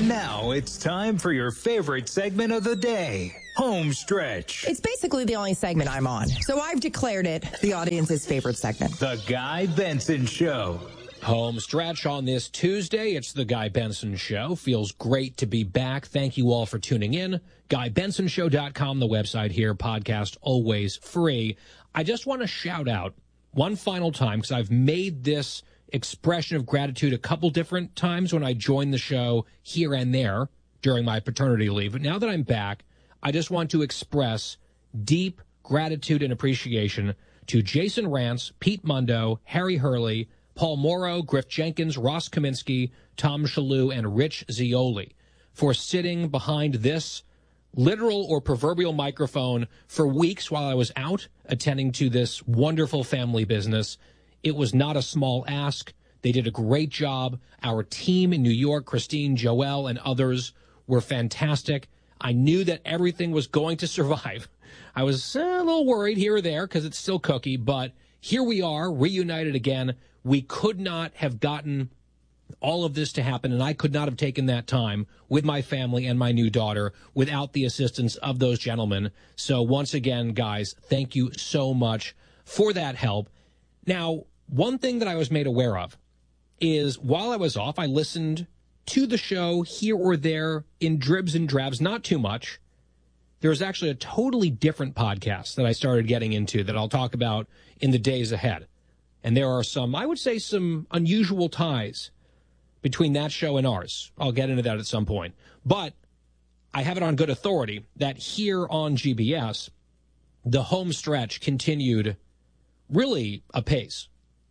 And now it's time for your favorite segment of the day, Home Stretch. It's basically the only segment I'm on, so I've declared it the audience's favorite segment. The Guy Benson Show. Home Stretch on this Tuesday. It's the Guy Benson Show. Feels great to be back. Thank you all for tuning in. GuyBensonShow.com, the website here. Podcast always free. I just want to shout out one final time, because I've made this expression of gratitude a couple different times when I joined the show here and there during my paternity leave. But now that I'm back, I just want to express deep gratitude and appreciation to Jason Rance, Pete Mundo, Harry Hurley, Paul Morrow, Griff Jenkins, Ross Kaminsky, Tom Shalhoub, and Rich Zioli for sitting behind this literal or proverbial microphone for weeks while I was out attending to this wonderful family business. It was not a small ask. They did a great job. Our team in New York, Christine, Joelle, and others were fantastic. I knew that everything was going to survive. I was a little worried here or there because it's still cookie, but here we are, reunited again. We could not have gotten all of this to happen, and I could not have taken that time with my family and my new daughter without the assistance of those gentlemen. So once again, guys, thank you so much for that help. Now, one thing that I was made aware of is while I was off, I listened to the show here or there in dribs and drabs, not too much. There's actually a totally different podcast that I started getting into that I'll talk about in the days ahead. And there are some, I would say, some unusual ties between that show and ours. I'll get into that at some point. But I have it on good authority that here on GBS, the home stretch continued really apace.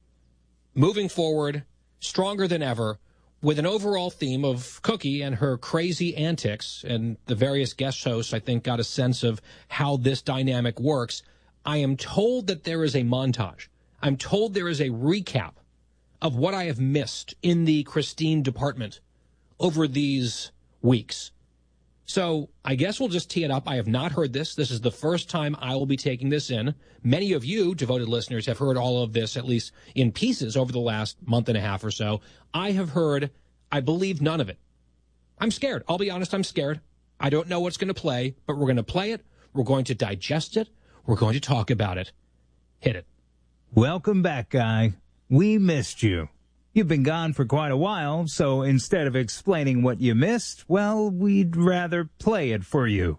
Moving forward, stronger than ever, with an overall theme of Cookie and her crazy antics, and the various guest hosts, I think, got a sense of how this dynamic works. I am told that there is a montage. I'm told there is a recap of what I have missed in the Christine department over these weeks. So I guess we'll just tee it up. I have not heard this. This is the first time I will be taking this in. Many of you, devoted listeners, have heard all of this, at least in pieces, over the last month and a half or so. I have heard, I believe, none of it. I'm scared. I'll be honest, I'm scared. I don't know what's going to play, but we're going to play it. We're going to digest it. We're going to talk about it. Hit it. Welcome back, Guy. We missed you. You've been gone for quite a while, so instead of explaining what you missed, well, we'd rather play it for you.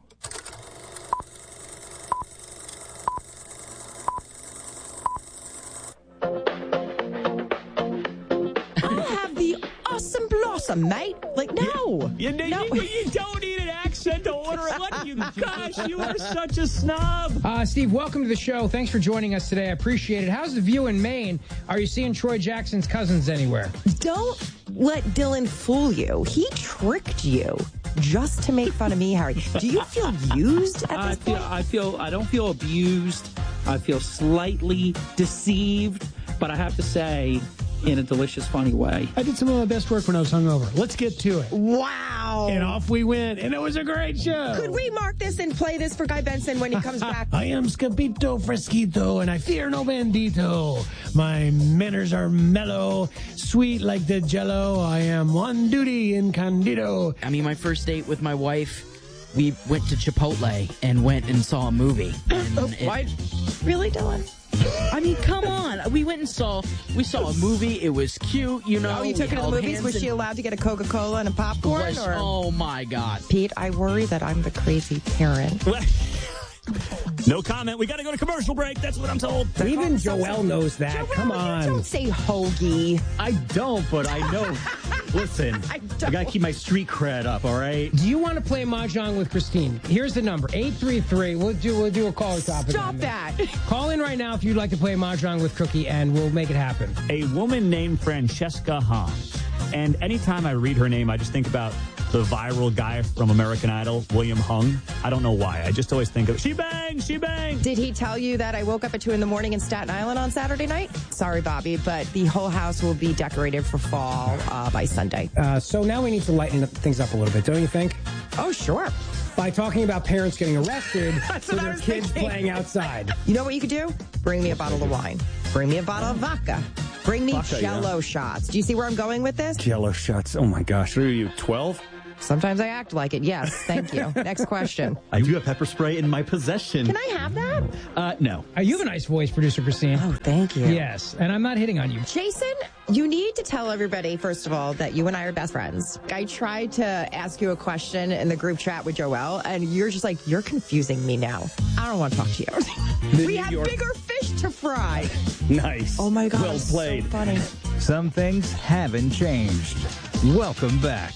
I'll have the awesome blossom, mate. Like, no. You don't need an accent to order it. What you, gosh, you are such a snob. Steve, welcome to the show. Thanks for joining us today. I appreciate it. How's the view in Maine? Are you seeing Troy Jackson's cousins anywhere? Don't let Dylan fool you. He tricked you just to make fun of me, Harry. Do you feel used at this point? I don't feel abused. I feel slightly deceived, but I have to say, in a delicious, funny way. I did some of my best work when I was hungover. Let's get to it. Wow. And off we went, and it was a great show. Could we mark this and play this for Guy Benson when he comes back? I am Scapito Fresquito, and I fear no bandito. My manners are mellow, sweet like the jello. I am on duty in Candido. I mean, my first date with my wife, we went to Chipotle and went and saw a movie. What? Really, Dylan? I mean, come on. We saw a movie. It was cute, you know. Oh, you took her to the movies? Was she allowed to get a Coca-Cola and a popcorn? Oh, my God. Pete, I worry that I'm the crazy parent. No comment. We got to go to commercial break. That's what I'm told. Even Joelle knows that. Joelle, Come on. Don't say hoagie. I don't, but I know. Listen, I got to keep my street cred up, all right? Do you want to play Mahjong with Christine? Here's the number, 833. We'll do a caller topic. Stop that. Call in right now if you'd like to play Mahjong with Cookie, and we'll make it happen. A woman named Francesca Hahn. And anytime I read her name, I just think about the viral guy from American Idol, William Hung. I don't know why. I just always think of, she banged, she banged. Did he tell you that I woke up at 2 a.m. in Staten Island on Saturday night? Sorry, Bobby, but the whole house will be decorated for fall by Sunday. So now we need to lighten things up a little bit, don't you think? Oh, sure. By talking about parents getting arrested for their kids playing outside. You know what you could do? Bring me a bottle of wine. Bring me a bottle of vodka. Bring me Vodka, Jello shots. Do you see where I'm going with this? Jello shots. Oh, my gosh. What are you, 12? Sometimes I act like it. Yes, thank you. Next question. I do have pepper spray in my possession. Can I have that? No. You have a nice voice, Producer Christine. Oh, thank you. Yes, and I'm not hitting on you. Jason, you need to tell everybody, first of all, that you and I are best friends. I tried to ask you a question in the group chat with Joelle, and you're just like, you're confusing me now. I don't want to talk to you. We have bigger fish to fry. Nice. Oh, my God. Well played. So funny. Some things haven't changed. Welcome back.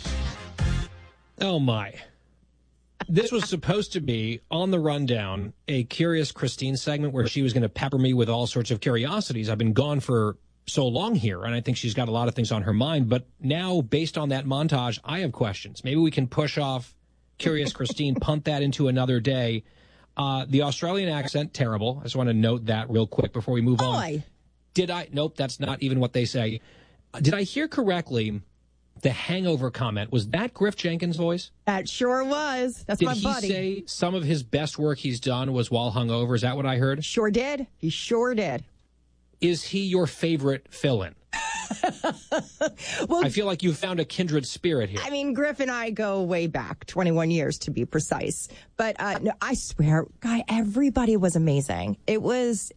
Oh, my. This was supposed to be, on the rundown, a Curious Christine segment where she was going to pepper me with all sorts of curiosities. I've been gone for so long here, and I think she's got a lot of things on her mind. But now, based on that montage, I have questions. Maybe we can push off Curious Christine, punt that into another day. The Australian accent, terrible. I just want to note that real quick before we move on. Nope, that's not even what they say. Did I hear correctly? The hangover comment, was that Griff Jenkins' voice? That sure was. That's my buddy. Did he say some of his best work he's done was while hungover? Is that what I heard? Sure did. He sure did. Is he your favorite fill-in? Well, I feel like you found a kindred spirit here. I mean, Griff and I go way back, 21 years to be precise. But no, I swear, Guy, everybody was amazing. It's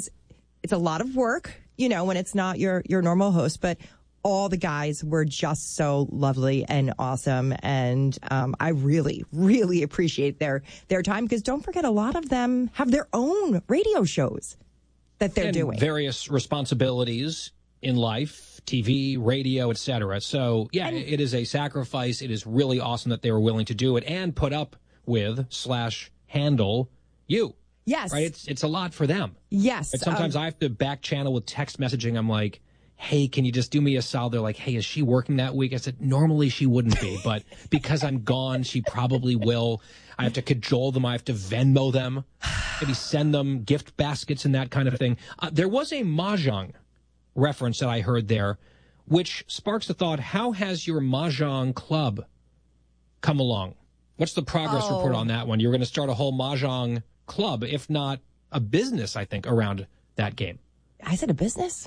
a lot of work, when it's not your normal host, but all the guys were just so lovely and awesome. And I really, really appreciate their time, because don't forget, a lot of them have their own radio shows that they're doing. Various responsibilities in life, TV, radio, etc. So, yeah, it is a sacrifice. It is really awesome that they were willing to do it and put up with / handle you. Yes. Right? It's a lot for them. Yes. But sometimes I have to back channel with text messaging. I'm like, hey, can you just do me a solid? They're like, hey, is she working that week? I said, normally she wouldn't be, but because I'm gone, she probably will. I have to cajole them. I have to Venmo them, maybe send them gift baskets and that kind of thing. There was a Mahjong reference that I heard there, which sparks the thought, how has your Mahjong club come along? What's the progress report on that one? You're going to start a whole Mahjong club, if not a business, I think, around that game. I said a business?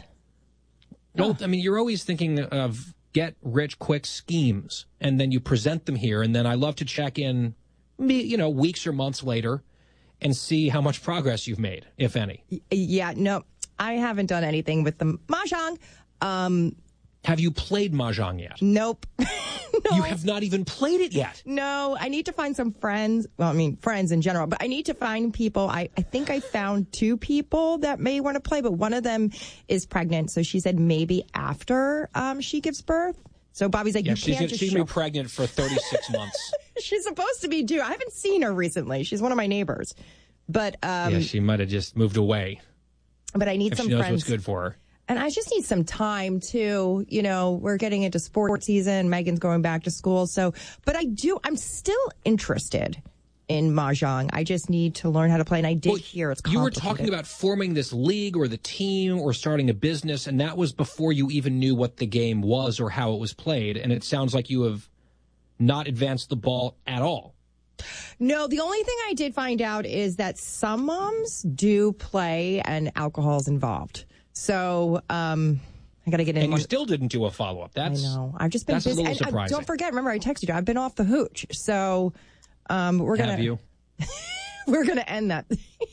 No, I mean, you're always thinking of get-rich-quick schemes, and then you present them here, and then I love to check in, weeks or months later and see how much progress you've made, if any. Yeah, no, I haven't done anything with the Mahjong. Have you played Mahjong yet? Nope. No. You have not even played it yet? No, I need to find some friends. Well, I mean, friends in general, but I need to find people. I think I found 2 people that may want to play, but one of them is pregnant. So she said maybe after she gives birth. So Bobby's like, she's going to be pregnant for 36 months. She's supposed to be due. I haven't seen her recently. She's one of my neighbors. But she might have just moved away. But I need some friends. She knows what's good for her. And I just need some time too. We're getting into sports season. Megan's going back to school. But I'm still interested in Mahjong. I just need to learn how to play. And I did hear it's complicated. You were talking about forming this league or the team or starting a business, and that was before you even knew what the game was or how it was played. And it sounds like you have not advanced the ball at all. No, the only thing I did find out is that some moms do play and alcohol's involved. So, I got to get in. And you still didn't do a follow-up. I know. I've just been busy. A little surprising. Don't forget, remember I texted you, I've been off the hooch. So, we're going to... Have you? We're going to end that.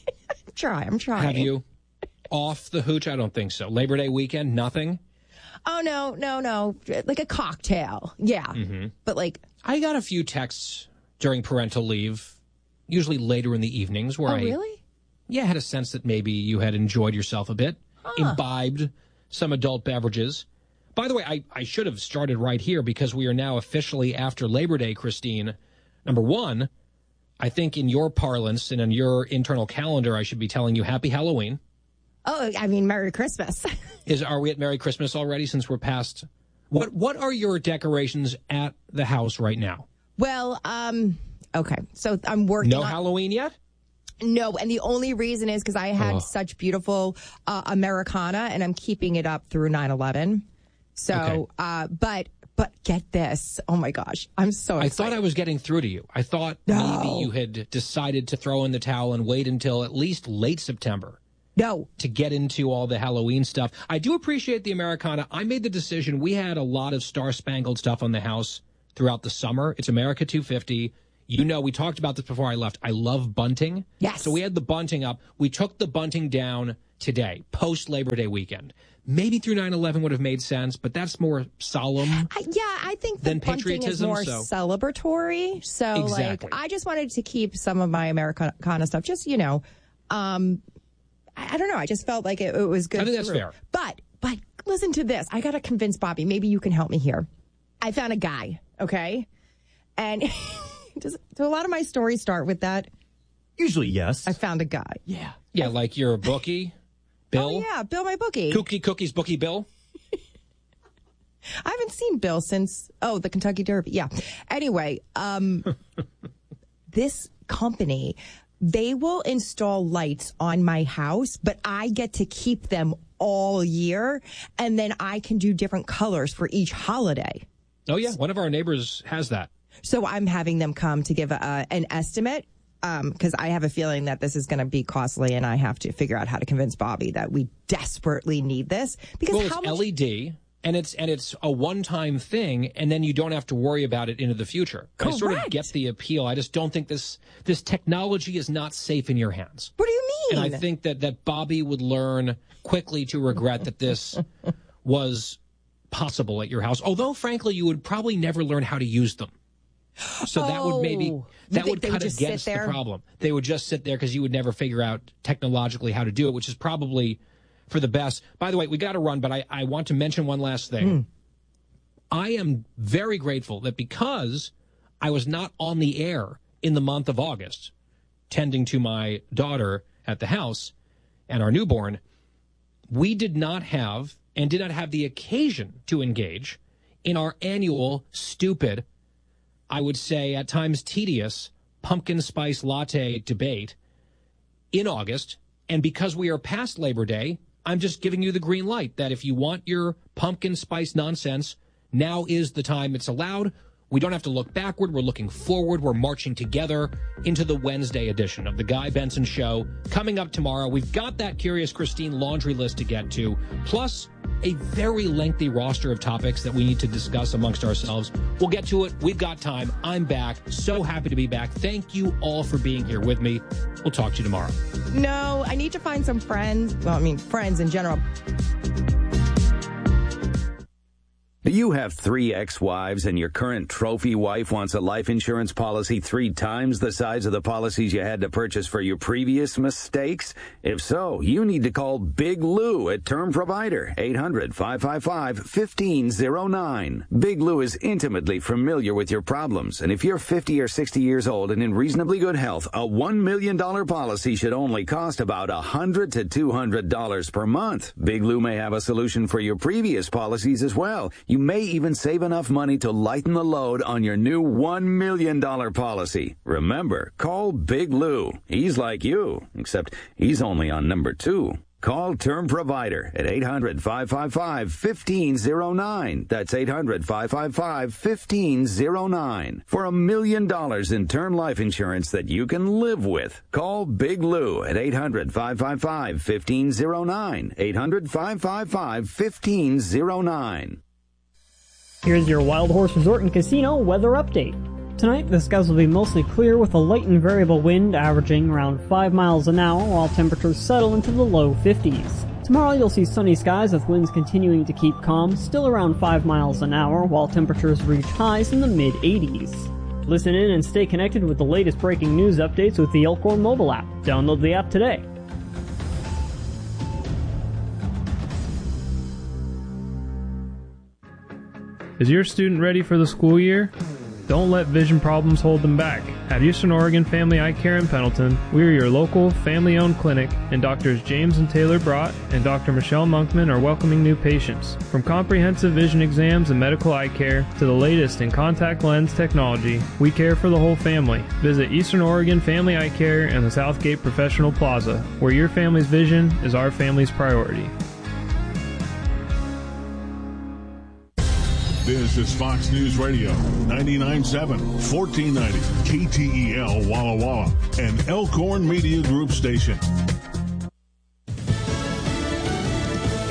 I'm trying. Have you? Off the hooch? I don't think so. Labor Day weekend, nothing? Oh, no. Like a cocktail. Yeah. Mm-hmm. But I got a few texts during parental leave, usually later in the evenings, where really? Yeah, I had a sense that maybe you had enjoyed yourself a bit. Imbibed some adult beverages. By the way, I should have started right here because we are now officially after Labor Day, Christine. Number one, I think in your parlance and in your internal calendar, I should be telling you Happy Halloween. Oh, I mean, Merry Christmas. Are we at Merry Christmas already since we're past? What are your decorations at the house right now? Well, okay. So I'm working No Halloween yet? No, and the only reason is because I had such beautiful Americana, and I'm keeping it up through 9/11. So, okay. But get this. Oh, my gosh. I'm so excited. I thought I was getting through to you. I thought maybe you had decided to throw in the towel and wait until at least late September. No. To get into all the Halloween stuff. I do appreciate the Americana. I made the decision. We had a lot of Star-Spangled stuff on the house throughout the summer. It's America 250. You know, we talked about this before I left. I love bunting. Yes. So we had the bunting up. We took the bunting down today, post-Labor Day weekend. Maybe through 9/11 would have made sense, but that's more solemn. I think the bunting is more celebratory. So, exactly. I just wanted to keep some of my Americana stuff. Just, I don't know. I just felt like it was good. I think that's fair. But listen to this. I got to convince Bobby. Maybe you can help me here. I found a guy, okay? And do a lot of my stories start with that? Usually, yes. I found a guy. Yeah. Yeah, like you're a bookie. Bill? Oh, yeah, Bill, my bookie. Cookies, bookie Bill? I haven't seen Bill since, the Kentucky Derby. Yeah. Anyway, this company, they will install lights on my house, but I get to keep them all year, and then I can do different colors for each holiday. Oh, yeah. One of our neighbors has that. So I'm having them come to give an estimate. Because I have a feeling that this is going to be costly, and I have to figure out how to convince Bobby that we desperately need this. Because it's LED, and it's a one-time thing, and then you don't have to worry about it into the future. Correct. I sort of get the appeal. I just don't think this technology is not safe in your hands. What do you mean? And I think that Bobby would learn quickly to regret that this was possible at your house. Although, frankly, you would probably never learn how to use them. So that would cut against the problem. They would just sit there because you would never figure out technologically how to do it, which is probably for the best. By the way, we got to run, but I want to mention one last thing. I am very grateful that because I was not on the air in the month of August, tending to my daughter at the house and our newborn, we did not have the occasion to engage in our annual stupid, I would say at times tedious, pumpkin spice latte debate in August. And because we are past Labor Day, I'm just giving you the green light that if you want your pumpkin spice nonsense, now is the time it's allowed. We don't have to look backward. We're looking forward. We're marching together into the Wednesday edition of The Guy Benson Show. Coming up tomorrow, we've got that Curious Christine laundry list to get to, plus a very lengthy roster of topics that we need to discuss amongst ourselves. We'll get to it. We've got time. I'm back. So happy to be back. Thank you all for being here with me. We'll talk to you tomorrow. No, I need to find some friends. Well, I mean, friends in general. Do you have 3 ex-wives and your current trophy wife wants a life insurance policy 3 times the size of the policies you had to purchase for your previous mistakes? If so, you need to call Big Lou at Term Provider, 800-555-1509. Big Lou is intimately familiar with your problems, and if you're 50 or 60 years old and in reasonably good health, a $1 million policy should only cost about $100 to $200 per month. Big Lou may have a solution for your previous policies as well. You may even save enough money to lighten the load on your new $1 million policy. Remember, call Big Lou. He's like you, except he's only on number 2. Call Term Provider at 800-555-1509. That's 800-555-1509. For $1 million in term life insurance that you can live with. Call Big Lou at 800-555-1509. 800-555-1509. Here's your Wild Horse Resort and Casino weather update. Tonight, the skies will be mostly clear with a light and variable wind averaging around 5 miles an hour while temperatures settle into the low 50s. Tomorrow, you'll see sunny skies with winds continuing to keep calm, still around 5 miles an hour while temperatures reach highs in the mid-80s. Listen in and stay connected with the latest breaking news updates with the Elkhorn mobile app. Download the app today. Is your student ready for the school year? Don't let vision problems hold them back. At Eastern Oregon Family Eye Care in Pendleton, we are your local, family-owned clinic, and Drs. James and Taylor Brott and Dr. Michelle Monkman are welcoming new patients. From comprehensive vision exams and medical eye care to the latest in contact lens technology, we care for the whole family. Visit Eastern Oregon Family Eye Care in the Southgate Professional Plaza, where your family's vision is our family's priority. This is Fox News Radio, 99.7, 1490, KTEL Walla Walla, an Elkhorn Media Group station. Iranian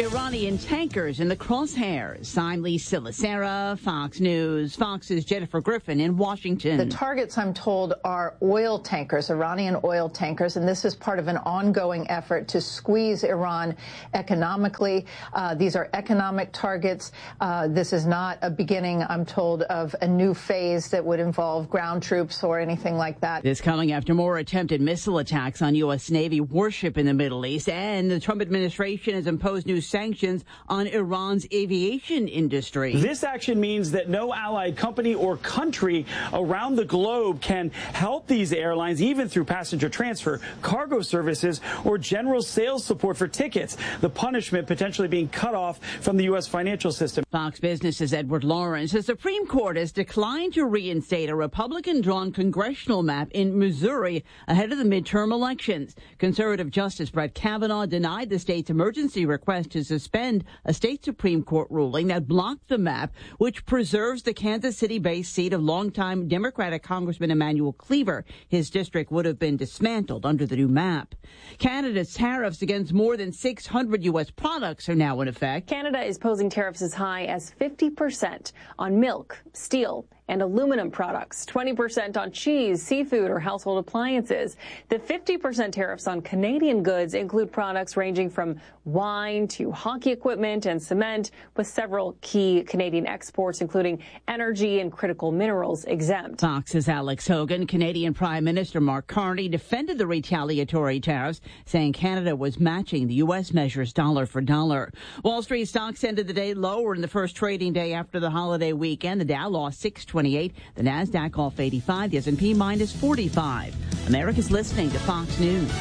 Iranian tankers in the crosshairs. I'm Lisa Lacera, Fox News. Fox's Jennifer Griffin in Washington. The targets, I'm told, are oil tankers, Iranian oil tankers, and this is part of an ongoing effort to squeeze Iran economically. These are economic targets. This is not a beginning, I'm told, of a new phase that would involve ground troops or anything like that. This coming after more attempted missile attacks on U.S. Navy warship in the Middle East, and the Trump administration has imposed new sanctions on Iran's aviation industry. This action means that no allied company or country around the globe can help these airlines, even through passenger transfer, cargo services, or general sales support for tickets. The punishment potentially being cut off from the U.S. financial system. Fox Business's Edward Lawrence. The Supreme Court has declined to reinstate a Republican-drawn congressional map in Missouri ahead of the midterm elections. Conservative Justice Brett Kavanaugh denied the state's emergency request to suspend a state Supreme Court ruling that blocked the map, which preserves the Kansas City-based seat of longtime Democratic Congressman Emanuel Cleaver. His district would have been dismantled under the new map. Canada's tariffs against more than 600 U.S. products are now in effect. Canada is posing tariffs as high as 50% on milk, steel, and aluminum products, 20% on cheese, seafood, or household appliances. The 50% tariffs on Canadian goods include products ranging from wine to hockey equipment and cement, with several key Canadian exports, including energy and critical minerals, exempt. Fox's Alex Hogan. Canadian Prime Minister Mark Carney defended the retaliatory tariffs, saying Canada was matching the U.S. measures dollar for dollar. Wall Street stocks ended the day lower in the first trading day after the holiday weekend. The Dow lost 628. The Nasdaq off 85. The S&P minus 45. America's listening to Fox News.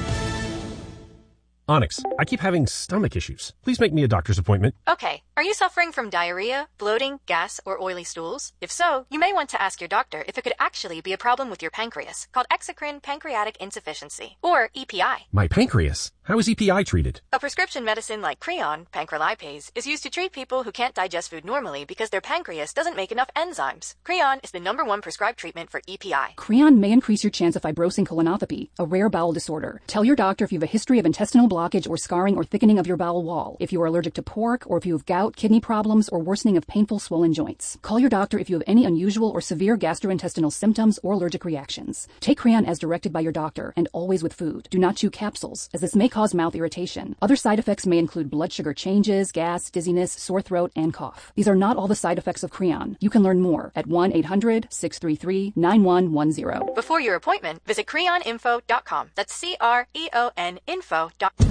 Onyx, I keep having stomach issues. Please make me a doctor's appointment. Okay. Are you suffering from diarrhea, bloating, gas, or oily stools? If so, you may want to ask your doctor if it could actually be a problem with your pancreas, called exocrine pancreatic insufficiency, or EPI. My pancreas? How is EPI treated? A prescription medicine like Creon, pancrelipase, is used to treat people who can't digest food normally because their pancreas doesn't make enough enzymes. Creon is the #1 prescribed treatment for EPI. Creon may increase your chance of fibrosing colonopathy, a rare bowel disorder. Tell your doctor if you have a history of intestinal blockage or scarring or thickening of your bowel wall, if you are allergic to pork, or if you have gout, kidney problems, or worsening of painful swollen joints. Call your doctor if you have any unusual or severe gastrointestinal symptoms or allergic reactions. Take Creon as directed by your doctor, and always with food. Do not chew capsules, as this may cause mouth irritation. Other side effects may include blood sugar changes, gas, dizziness, sore throat, and cough. These are not all the side effects of Creon. You can learn more at 1-800-633-9110. Before your appointment, visit creoninfo.com. That's CREON info.com.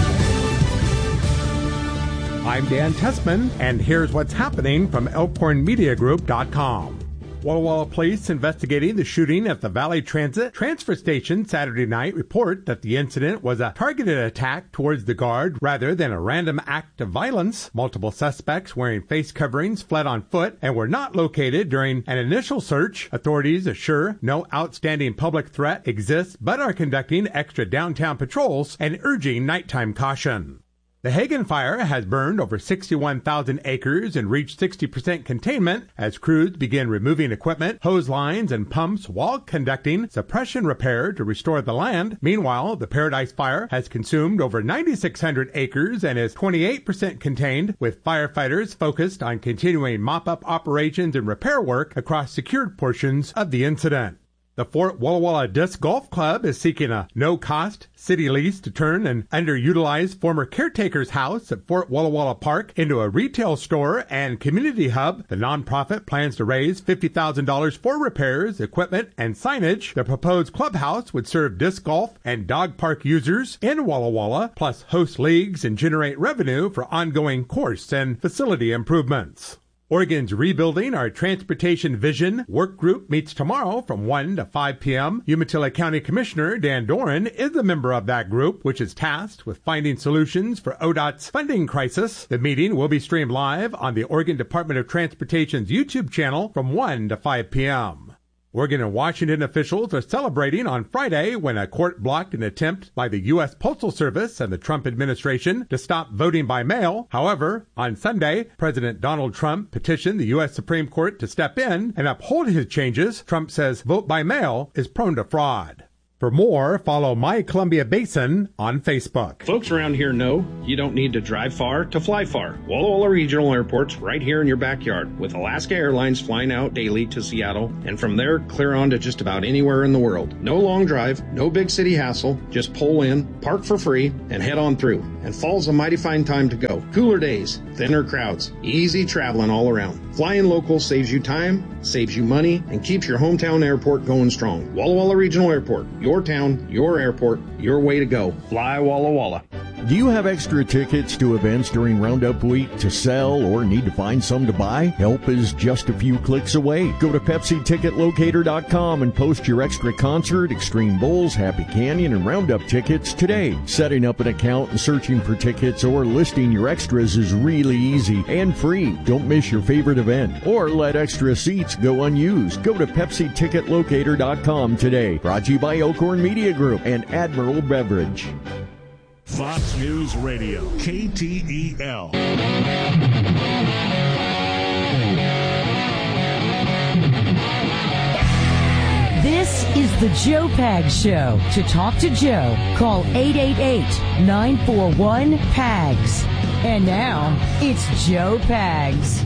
I'm Dan Tessman, and here's what's happening from ElkhornMediaGroup.com. Walla Walla police investigating the shooting at the Valley Transit transfer station Saturday night report that the incident was a targeted attack towards the guard rather than a random act of violence. Multiple suspects wearing face coverings fled on foot and were not located during an initial search. Authorities assure no outstanding public threat exists, but are conducting extra downtown patrols and urging nighttime caution. The Hagen fire has burned over 61,000 acres and reached 60% containment as crews begin removing equipment, hose lines, and pumps while conducting suppression repair to restore the land. Meanwhile, the Paradise Fire has consumed over 9,600 acres and is 28% contained, with firefighters focused on continuing mop-up operations and repair work across secured portions of the incident. The Fort Walla Walla Disc Golf Club is seeking a no-cost city lease to turn an underutilized former caretaker's house at Fort Walla Walla Park into a retail store and community hub. The nonprofit plans to raise $50,000 for repairs, equipment, and signage. The proposed clubhouse would serve disc golf and dog park users in Walla Walla, plus host leagues and generate revenue for ongoing course and facility improvements. Oregon's Rebuilding Our Transportation Vision work group meets tomorrow from 1 to 5 p.m. Umatilla County Commissioner Dan Doran is a member of that group, which is tasked with finding solutions for ODOT's funding crisis. The meeting will be streamed live on the Oregon Department of Transportation's YouTube channel from 1 to 5 p.m. Oregon and Washington officials are celebrating on Friday when a court blocked an attempt by the U.S. Postal Service and the Trump administration to stop voting by mail. However, on Sunday, President Donald Trump petitioned the U.S. Supreme Court to step in and uphold his changes. Trump says vote by mail is prone to fraud. For more, follow My Columbia Basin on Facebook. Folks around here know you don't need to drive far to fly far. Walla Walla Regional Airport's right here in your backyard, with Alaska Airlines flying out daily to Seattle, and from there clear on to just about anywhere in the world. No long drive, no big city hassle, just pull in, park for free, and head on through. And fall's a mighty fine time to go. Cooler days, thinner crowds, easy traveling all around. Flying local saves you time, saves you money, and keeps your hometown airport going strong. Walla Walla Regional Airport, your town, your airport, your way to go. Fly Walla Walla. Do you have extra tickets to events during Roundup Week to sell or need to find some to buy? Help is just a few clicks away. Go to PepsiTicketLocator.com and post your extra concert, Extreme Bowls, Happy Canyon, and Roundup tickets today. Setting up an account and searching for tickets or listing your extras is really easy and free. Don't miss your favorite event or let extra seats go unused. Go to PepsiTicketLocator.com today. Brought to you by Elkhorn Media Group and Admiral Beverage. Fox News Radio, KTEL. This is the Joe Pags Show. To talk to Joe, call 888-941-PAGS. And now, it's Joe Pags.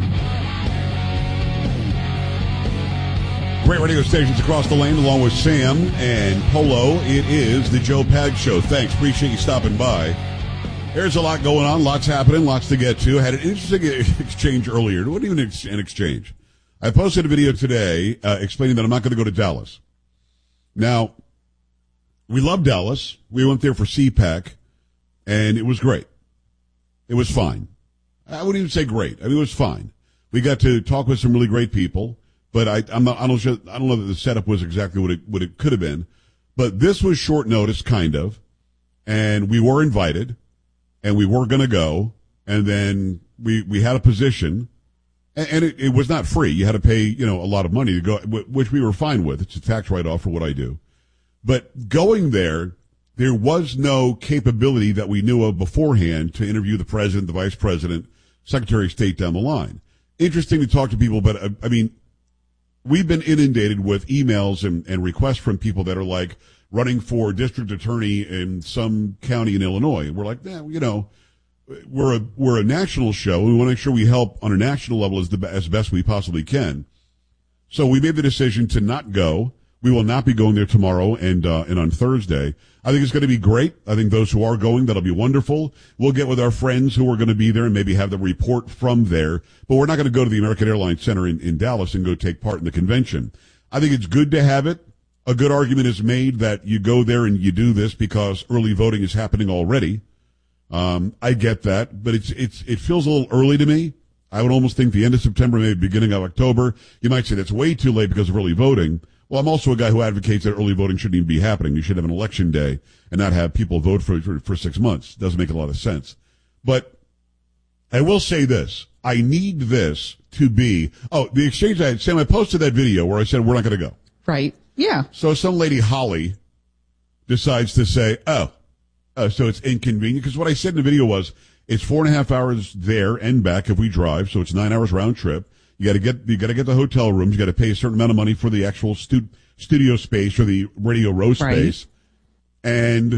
Great radio stations across the land, along with Sam and Polo. It is the Joe Pags Show. Thanks. Appreciate you stopping by. There's a lot going on, lots happening, lots to get to. Had an interesting exchange earlier. It wasn't even an exchange. I posted a video today explaining that I'm not going to go to Dallas. Now, we love Dallas. We went there for CPAC, and it was great. It was fine. I wouldn't even say great. I mean, it was fine. We got to talk with some really great people. But I don't know that the setup was exactly what it could have been. But this was short notice, kind of. And we were invited, and we were going to go. And then we had a position, and it was not free. You had to pay, a lot of money to go, which we were fine with. It's a tax write-off for what I do. But going there was no capability that we knew of beforehand to interview the president, the vice president, secretary of state down the line. Interesting to talk to people, but I mean, we've been inundated with emails and requests from people that are like running for district attorney in some county in Illinois. And we're like, we're a national show. We want to make sure we help on a national level as best we possibly can. So we made the decision to not go. We will not be going there tomorrow and on Thursday. I think it's going to be great. I think those who are going, that'll be wonderful. We'll get with our friends who are going to be there and maybe have the report from there. But we're not going to go to the American Airlines Center in Dallas and go take part in the convention. I think it's good to have it. A good argument is made that you go there and you do this because early voting is happening already. I get that, but it feels a little early to me. I would almost think the end of September, maybe beginning of October. You might say that's way too late because of early voting. Well, I'm also a guy who advocates that early voting shouldn't even be happening. You should have an election day and not have people vote for 6 months. Doesn't make a lot of sense. But I will say this. I need this to be, the exchange I posted that video where I said we're not going to go. Right. Yeah. So some lady, Holly, decides to say, so it's inconvenient. Because what I said in the video was, it's 4.5 hours there and back if we drive. So it's 9 hours round trip. You got to get the hotel rooms. You got to pay a certain amount of money for the actual studio space or the radio row space. Right. And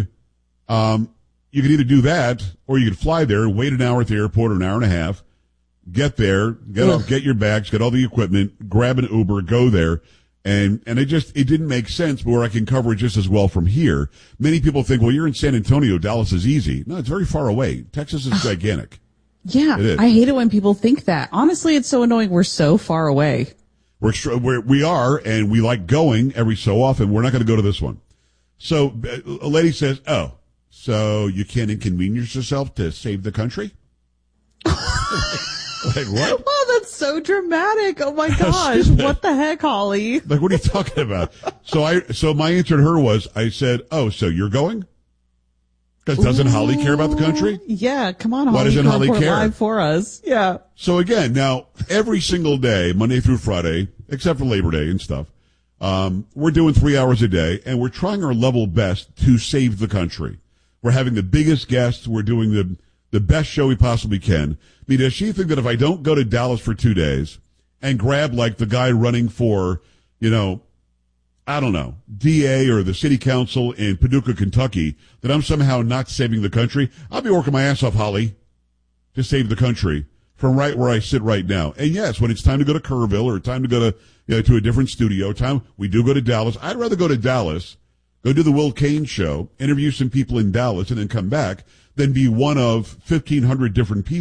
you can either do that or you could fly there, wait an hour at the airport or an hour and a half, get there, get your bags, get all the equipment, grab an Uber, go there. And it didn't make sense, but where I can cover it just as well from here. Many people think, well, you're in San Antonio, Dallas is easy. No, it's very far away. Texas is gigantic. Yeah, I hate it when people think that. Honestly, it's so annoying. We're so far away. We are, and we like going every so often. We're not going to go to this one. So a lady says, so you can't inconvenience yourself to save the country? Like, what? Oh, that's so dramatic. Oh, my gosh. What the heck, Holly? Like, what are you talking about? So my answer to her was, I said, so you're going? Because doesn't Holly care about the country? Yeah, come on, Holly. Why doesn't Holly care? Live for us. Yeah. So again, now, every single day, Monday through Friday, except for Labor Day and stuff, we're doing 3 hours a day, and we're trying our level best to save the country. We're having the biggest guests. We're doing the best show we possibly can. I mean, does she think that if I don't go to Dallas for 2 days and grab, like, the guy running for, I don't know, DA or the city council in Paducah, Kentucky, that I'm somehow not saving the country. I'll be working my ass off, Holly, to save the country from right where I sit right now. And yes, when it's time to go to Kerrville or time to go to a different studio, we do go to Dallas. I'd rather go to Dallas, go do the Will Kane show, interview some people in Dallas, and then come back than be one of 1,500 different people